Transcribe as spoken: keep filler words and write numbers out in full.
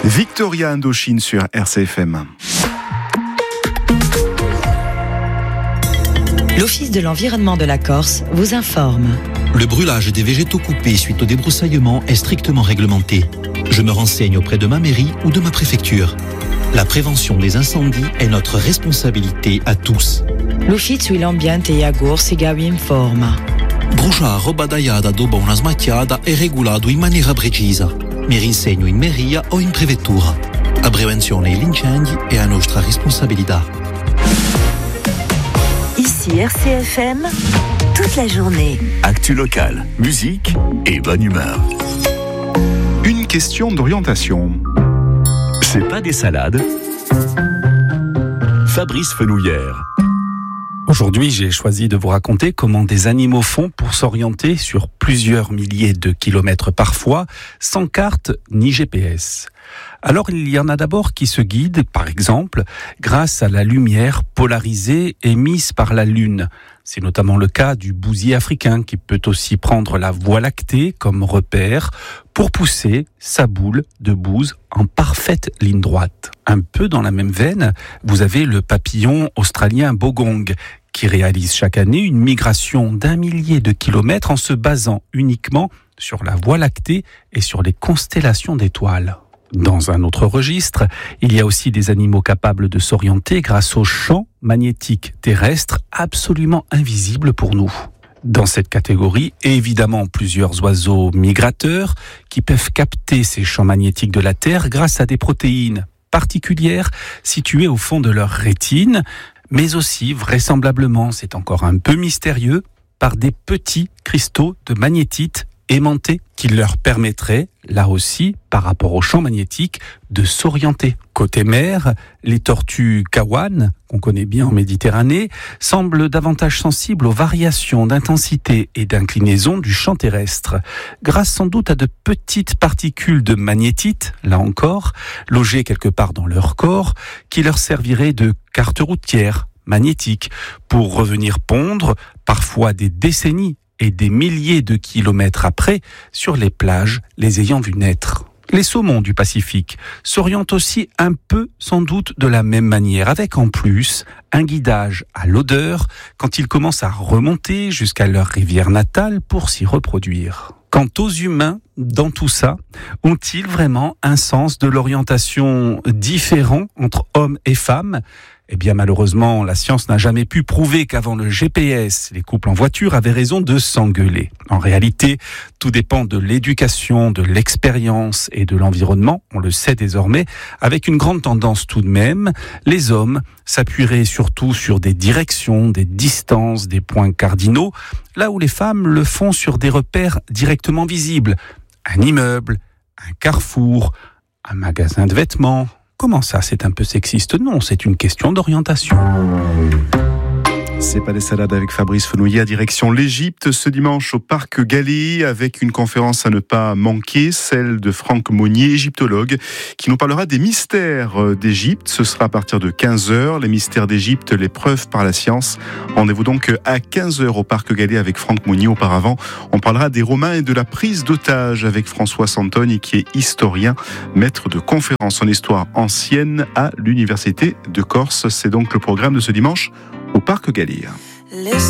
Victoria Indochine sur R C F M. L'Office de l'environnement de la Corse vous informe. Le brûlage des végétaux coupés suite au débroussaillement est strictement réglementé. Je me renseigne auprès de ma mairie ou de ma préfecture. La prévention des incendies est notre responsabilité à tous. L'Ufficio l'ambiente e Agorsi vi informa. Bruciare roba tagliata dopo una smacchiata è regolato in maniera precisa. Mi rinsegno in mairia o in prefettura. La prevenzione degli incendi è a nostra responsabilità. Ici R C F M, toute la journée. Actu locale, musique et bonne humeur. Une question d'orientation. C'est pas des salades. Fabrice Fenouillère. Aujourd'hui, j'ai choisi de vous raconter comment des animaux font pour s'orienter sur plusieurs milliers de kilomètres parfois, sans carte ni G P S. Alors, il y en a d'abord qui se guident, par exemple, grâce à la lumière polarisée émise par la Lune. C'est notamment le cas du bousier africain qui peut aussi prendre la Voie lactée comme repère pour pousser sa boule de bouse en parfaite ligne droite. Un peu dans la même veine, vous avez le papillon australien bogong qui réalise chaque année une migration d'un millier de kilomètres en se basant uniquement sur la Voie lactée et sur les constellations d'étoiles. Dans un autre registre, il y a aussi des animaux capables de s'orienter grâce aux champs magnétiques terrestres absolument invisibles pour nous. Dans cette catégorie, évidemment, plusieurs oiseaux migrateurs qui peuvent capter ces champs magnétiques de la Terre grâce à des protéines particulières situées au fond de leur rétine, mais aussi, vraisemblablement, c'est encore un peu mystérieux, par des petits cristaux de magnétite aimantés qui leur permettraient, là aussi, par rapport au champ magnétique, de s'orienter. Côté mer, les tortues kawan, qu'on connaît bien en Méditerranée, semblent davantage sensibles aux variations d'intensité et d'inclinaison du champ terrestre, grâce sans doute à de petites particules de magnétite, là encore, logées quelque part dans leur corps, qui leur serviraient de carte routière magnétique pour revenir pondre, parfois des décennies et des milliers de kilomètres après, sur les plages les ayant vus naître. Les saumons du Pacifique s'orientent aussi un peu, sans doute, de la même manière, avec en plus un guidage à l'odeur quand ils commencent à remonter jusqu'à leur rivière natale pour s'y reproduire. Quant aux humains, dans tout ça, ont-ils vraiment un sens de l'orientation différent entre hommes et femmes ? Eh bien, malheureusement, la science n'a jamais pu prouver qu'avant le G P S, les couples en voiture avaient raison de s'engueuler. En réalité, tout dépend de l'éducation, de l'expérience et de l'environnement, on le sait désormais, avec une grande tendance tout de même. Les hommes s'appuieraient surtout sur des directions, des distances, des points cardinaux, là où les femmes le font sur des repères directement visibles. Un immeuble, un carrefour, un magasin de vêtements. Comment ça, c'est un peu sexiste ? Non, c'est une question d'orientation. C'est pas des salades avec Fabrice Fenouillère, direction l'Égypte ce dimanche au Parc Gallée avec une conférence à ne pas manquer, celle de Franck Monnier, égyptologue, qui nous parlera des mystères d'Égypte. Ce sera à partir de quinze heures, les mystères d'Égypte, les preuves par la science. Rendez-vous donc à quinze heures au Parc Gallée avec Franck Monnier. Auparavant, on parlera des Romains et de la prise d'otages avec François Santoni, qui est historien, maître de conférences en histoire ancienne à l'Université de Corse. C'est donc le programme de ce dimanche au Parc Gallée.